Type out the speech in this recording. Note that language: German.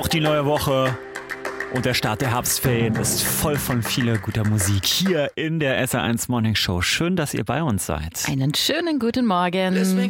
die neue Woche und der Start der Herbstferien ist voll von vieler guter Musik hier in der SR1 Morning Show. Schön, dass ihr bei uns seid. Einen schönen guten Morgen.